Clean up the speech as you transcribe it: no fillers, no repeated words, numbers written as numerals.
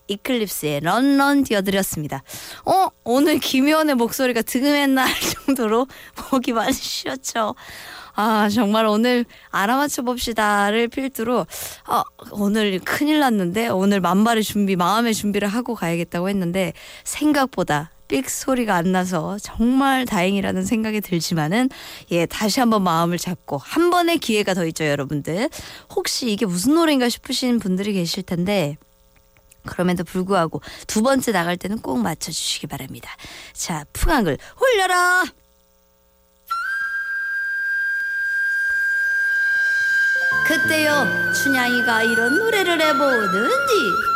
이클립스의 런런 띄워드렸습니다. 오늘 김희원의 목소리가 득음했나 할 정도로 목이 많이 쉬었죠. 정말 오늘 알아맞혀 봅시다를 필두로 오늘 큰일 났는데 오늘 만발의 마음의 준비를 하고 가야겠다고 했는데 생각보다 삑 소리가 안 나서 정말 다행이라는 생각이 들지만은 다시 한번 마음을 잡고 한 번의 기회가 더 있죠, 여러분들. 혹시 이게 무슨 노래인가 싶으신 분들이 계실 텐데 그럼에도 불구하고 두 번째 나갈 때는 꼭 맞춰주시기 바랍니다. 자, 풍악을 올려라. 그때요 춘향이가 이런 노래를 해보는지